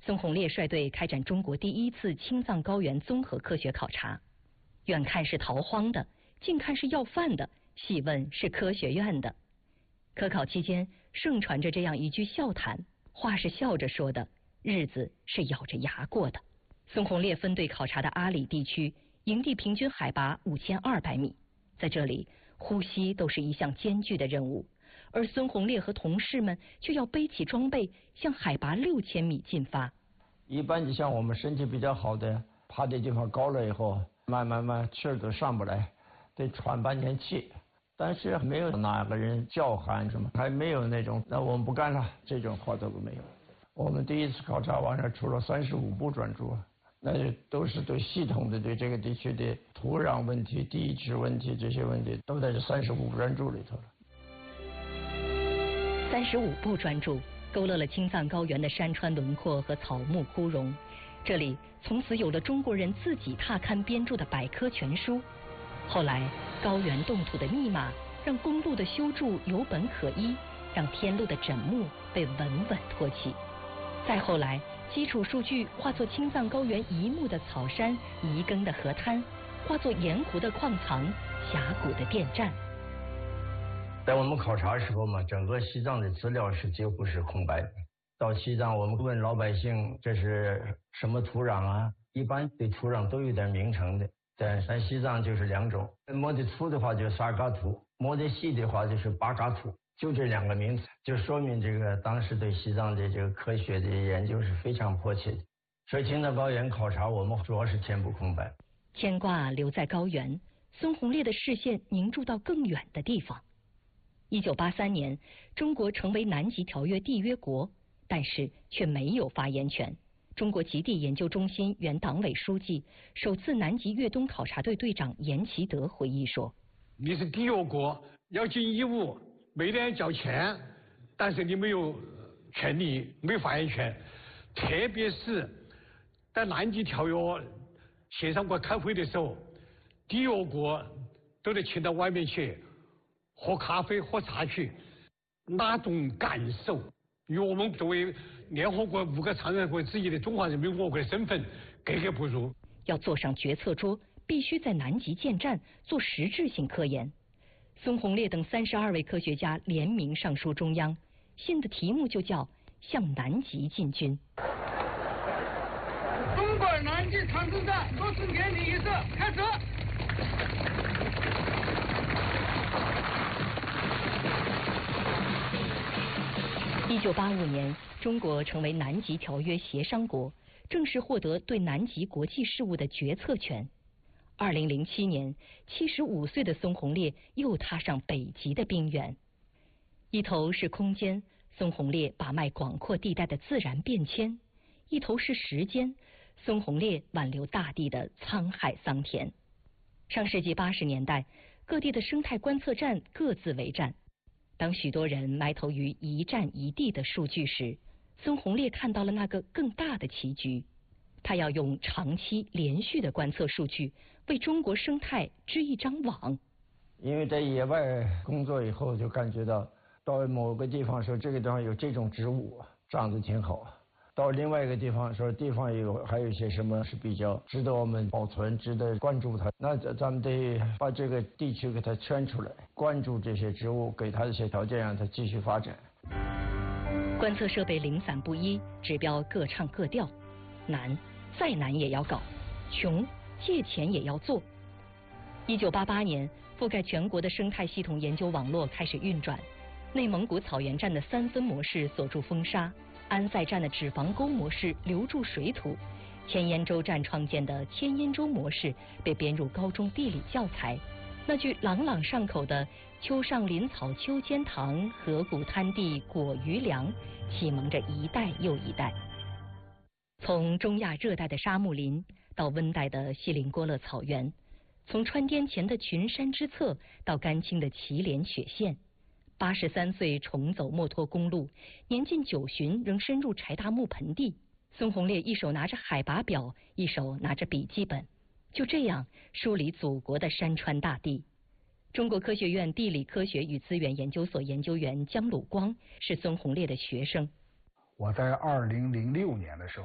孙洪烈率队开展中国第一次青藏高原综合科学考察。远看是逃荒的，近看是要饭的，细问是科学院的。科考期间，盛传着这样一句笑谈，话是笑着说的，日子是咬着牙过的。孙洪烈分队考察的阿里地区，营地平均海拔5200米，在这里，呼吸都是一项艰巨的任务。而孙洪烈和同事们却要背起装备，向海拔6000米进发。 一般就像我们身体比较好的，爬的地方高了以后，慢慢气儿都上不来，得喘半天气。但是没有哪个人叫喊什么，还没有那种那我们不干了这种话都没有。我们第一次考察完了，出了35部专著，那都是对系统的对这个地区的土壤问题、地质问题这些问题，都在这35部专著里头了。 35部专著勾勒了青藏高原的山川轮廓和草木枯荣，这里从此有了中国人自己踏勘编著的百科全书。后来，高原冻土的密码让公路的修筑有本可依，让天路的枕木被稳稳托起。再后来，基础数据化作青藏高原一目的草山、移耕的河滩，化作盐湖的矿藏、峡谷的电站。 在我们考察的时候嘛，整个西藏的资料是几乎是空白的。到西藏，我们问老百姓这是什么土壤啊？一般对土壤都有点名称的，但西藏就是2种，摸得粗的话就是萨嘎土，摸得细的话就是巴嘎土，就这2个名词，就说明这个当时对西藏的这个科学的研究是非常迫切的。所以青藏高原考察，我们主要是填补空白。 牵挂留在高原，孙洪烈的视线凝注到更远的地方。1983年，中国成为南极条约缔约国，但是却没有发言权。中国极地研究中心原党委书记、首次南极越冬考察队队长严其德回忆说：“ 你是缔约国，要尽义务，每年交钱，但是你没有权利，没有发言权。特别是在南极条约协商国开会的时候，缔约国都得请到外面去喝咖啡、喝茶去，那种感受，与我们作为联合国5个常任国之一的中华人民共和国的身份格格不入。 要坐上决策桌，必须在南极建站，做实质性科研。孙洪烈等32位科学家联名上书中央，信的题目就叫《向南极进军》。 中国南极长征站落成典礼仪式开始。 1985年，中国成为南极条约协商国，正式获得对南极国际事务的决策权。2007年，75岁的孙洪烈又踏上北极的冰原。一头是空间，孙洪烈把脉广阔地带的自然变迁；一头是时间，孙洪烈挽留大地的沧海桑田。上世纪80年代，各地的生态观测站各自为战。当许多人埋头于一站一地的数据时，孙洪烈看到了那个更大的棋局。他要用长期连续的观测数据，为中国生态织一张网。 因为在野外工作以后，就感觉到某个地方说这个地方有这种植物长得挺好，到另外一个地方说地方还有一些什么是比较值得我们保存、值得关注它，那咱们得把这个地区给它圈出来，关注这些植物，给它一些条件，让它继续发展。 观测设备零散不一，指标各唱各调，难，再难也要搞，穷，借钱也要做。1988年，覆盖全国的生态系统研究网络开始运转，内蒙古草原站的3分模式锁住风沙，安塞站的脂肪沟模式留住水土，千烟洲站创建的千烟洲模式被编入高中地理教材。那句朗朗上口的“丘上林草秋间堂，河谷滩地果余粮”，启蒙着一代又一代。从中亚热带的沙木林到温带的锡林郭勒草原，从川滇黔的群山之侧到甘青的祁连雪线，83岁重走墨脱公路，年近90仍深入柴达木盆地。孙洪烈一手拿着海拔表，一手拿着笔记本，就这样梳理祖国的山川大地。中国科学院地理科学与资源研究所研究员姜鲁光是孙洪烈的学生。 我在2006年的时候